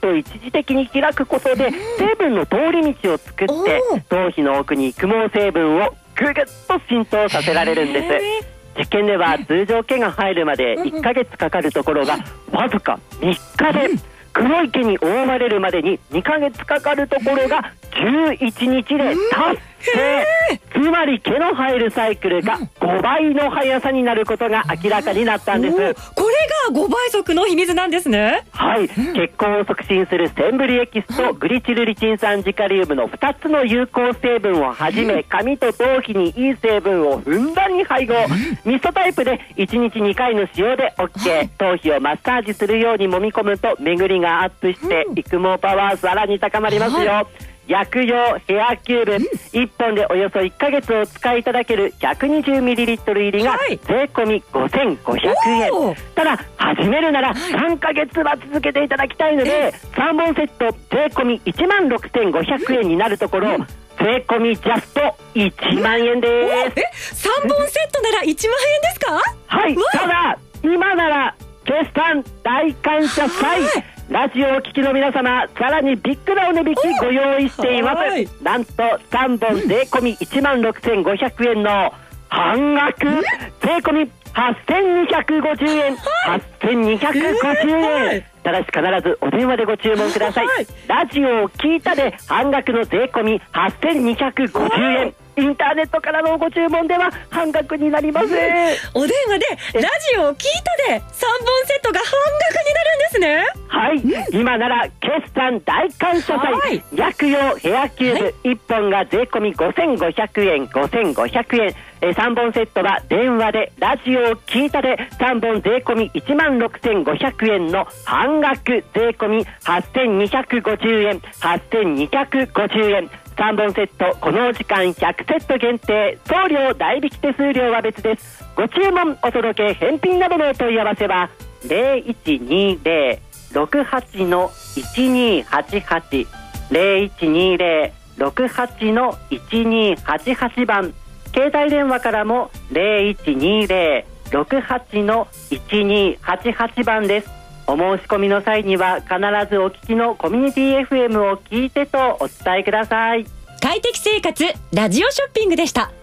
を一時的に開くことで成分の通り道を作って頭皮の奥に育毛成分をぐぐっと浸透させられるんです。実験では通常毛が生えるまで1ヶ月かかるところがわずか3日で、黒い毛に覆われるまでに2ヶ月かかるところが11日で達成。つまり毛の生えるサイクルが5倍の速さになることが明らかになったんです。 これが5倍速の秘密なんですね。 はい、血行を促進するセンブリエキスとグリチルリチン酸ジカリウムの2つの有効成分をはじめ、髪と頭皮にいい成分をふんだんに配合。ミストタイプで1日2回の使用で OK。 頭皮をマッサージするように揉み込むと巡りがアップして育毛パワーさらに高まりますよ。薬用ヘアキューブ1本でおよそ1ヶ月お使いいただける 120ml 入りが税込み5500円。ただ始めるなら3ヶ月は続けていただきたいので、3本セット税込み16,500円になるところ、税込みジャスト1万円です。 3本セットなら1万円ですか？ はい、ただ今なら決算大感謝祭、ラジオをお聞きの皆様、さらにビッグなお値引きご用意しています。なんと3本税込み16,500円の半額税込み8,250円、8,250円。ただし必ずお電話でご注文ください。ラジオを聞いたで半額の税込み8,250円。インターネットからのご注文では半額になります。 お電話でラジオを聞いたで3本セットが半額になるんですね。 はい、今なら決算大感謝祭、薬用ヘアキューブ1本が税込み5,500円、5,500円。3本セットは電話でラジオを聞いたで3本税込み16,500円の半額税込み8,250円、8,250円。3本セットこのお時間100セット限定、送料代引き手数料は別です。ご注文お届け返品などのお問い合わせは 0120-68-1288 0120-68-1288 番、携帯電話からも 0120-68-1288 番です。お申し込みの際には必ずお聞きのコミュニティ FM を聞いてとお伝えください。 快適生活ラジオショッピングでした。